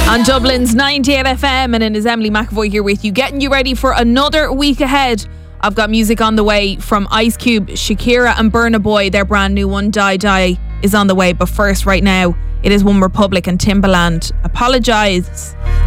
On Dublin's 98 FM, and it is Emily McAvoy here with you, getting you ready for another week ahead. I've got music on the way from Ice Cube, Shakira and Burna Boy. Their brand new one, Die Die, is on the way. But first, right now, it is One Republic and Timbaland. Apologise.